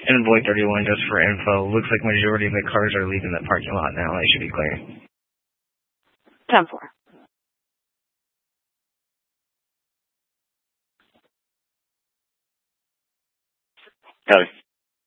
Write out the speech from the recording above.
And Boy 31, just for info, looks like majority of the cars are leaving the parking lot now. They should be clear. 10-4. Copy.